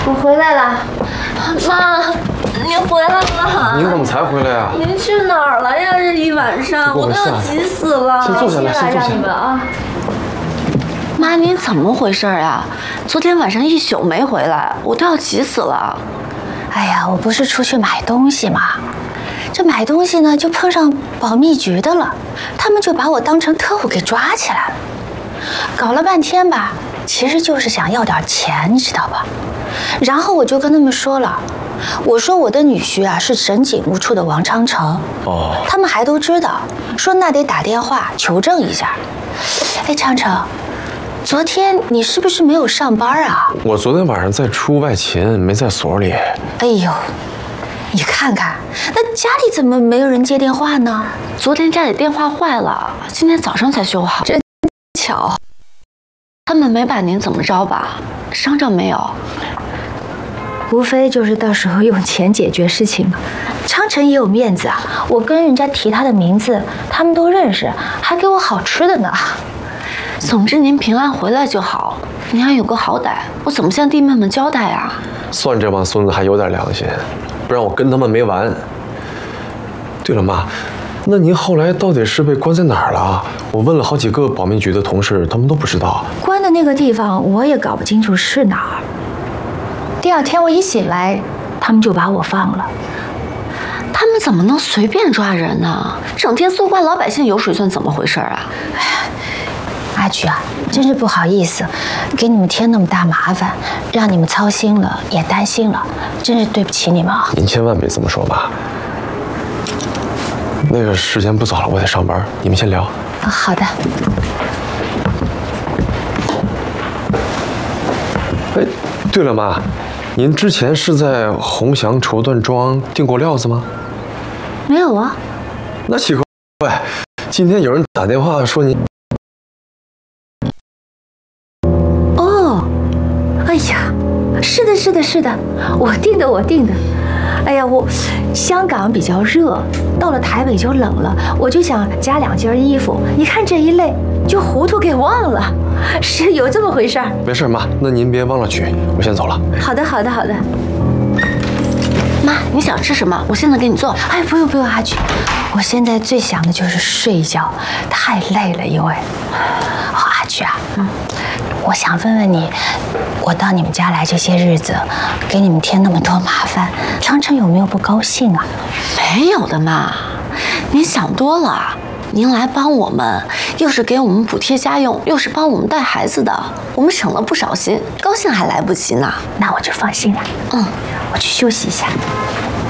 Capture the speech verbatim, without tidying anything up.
我回来了，妈，您回来了。 您怎么才回来呀？ 您去哪儿了呀？这一晚上，我都要急死了。 先坐下来，先坐下来啊。 妈，您怎么回事呀？昨天晚上一宿没回来，我都要急死了。 哎呀，我不是出去买东西吗？这买东西呢，就碰上保密局的了，他们就把我当成特务给抓起来了。搞了半天吧，其实就是想要点钱，你知道吧？然后我就跟他们说了，我说我的女婿啊是省警务处的王昌成。哦，他们还都知道，说那得打电话求证一下。哎，昌成，昨天你是不是没有上班啊？ 我昨天晚上在出外勤，没在所里。 哎呦，你看看，那家里怎么没有人接电话呢？ 昨天家里电话坏了，今天早上才修好。 真巧。 他们没把您怎么着吧？伤着没有？ 无非就是到时候用钱解决事情嘛。昌成也有面子啊，我跟人家提他的名字，他们都认识，还给我好吃的呢。 总之您平安回来就好，您还有个好歹，我怎么向弟妹们交代啊？ 算这帮孙子还有点良心，不然我跟他们没完。对了，妈，那您后来到底是被关在哪儿了？我问了好几个保密局的同事，他们都不知道。 关的那个地方我也搞不清楚是哪儿。第二天我一醒来，他们就把我放了。 他们怎么能随便抓人呢？整天搜刮老百姓油水算怎么回事啊？ 哎呀，阿菊啊，真是不好意思，给你们添那么大麻烦，让你们操心了，也担心了，真是对不起你们啊！ 您千万别这么说，妈。那个时间不早了，我得上班，你们先聊。 哦，好的。 哎，对了，妈，您之前是在鸿祥绸缎庄订过料子吗？ 没有啊。 那奇怪，今天有人打电话说您…… 哦，哎呀，是的，是的，是的，我订的，我订的。哎呀，我香港比较热，到了台北就冷了，我就想加两件衣服。一看这一累，就糊涂给忘了，是有这么回事儿。 没事，妈，那您别忘了取，我先走了。 好的，好的，好的。 妈，你想吃什么？我现在给你做。 哎，不用不用，阿菊，我现在最想的就是睡一觉，太累了，因为……哦，阿菊啊，嗯。我想问问你，我到你们家来这些日子，给你们添那么多麻烦，昌成有没有不高兴啊？ 没有的妈，您想多了。您来帮我们，又是给我们补贴家用，又是帮我们带孩子的，我们省了不少心，高兴还来不及呢。 那我就放心了。嗯，我去休息一下。